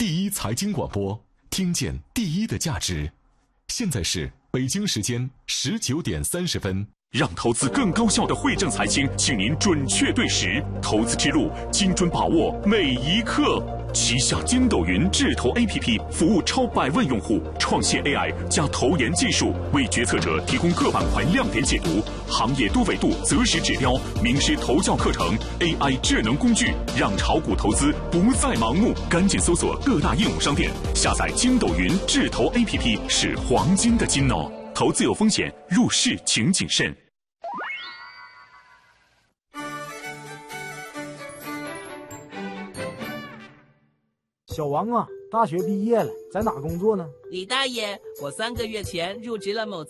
第一财经广播，听见第一的价值。现在是北京时间19点30分。 让投资更高效的惠正财经，请您准确对时，投资之路精准把握每一刻。旗下筋斗云智投 APP 服务超100万用户，创新 AI 加投研技术，为决策者提供各板块亮点解读、行业多维度择时指标、名师投教课程、AI 智能工具，让炒股投资不再盲目。赶紧搜索各大应用商店，下载筋斗云智投 APP 是黄金的金哦。投资有风险，入市请谨慎。 小王啊，大学毕业了，在哪工作呢？ 李大爷，我3个月前入职了某